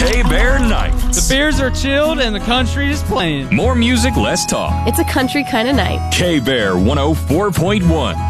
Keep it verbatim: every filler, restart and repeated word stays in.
K-Bear Nights. The beers are chilled and the country is playing. More music, less talk. It's a country kind of night. K-Bear one oh four point one.